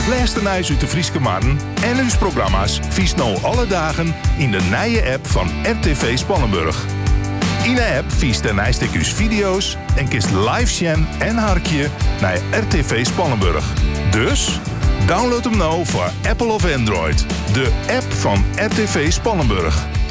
Het laatste nieuws uit de Frieske Marren en uw programma's vies nou alle dagen in de nije app van RTV Spannenburg. In de app vies de nijstek video's en kist live scan en harkje naar RTV Spannenburg. Dus download hem nou voor Apple of Android. De app van RTV Spannenburg.